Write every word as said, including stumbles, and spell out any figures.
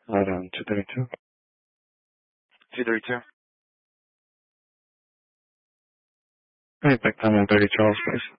Hold on, two thirty-two. two thirty-two. Hey, back down one thirty Charles, please.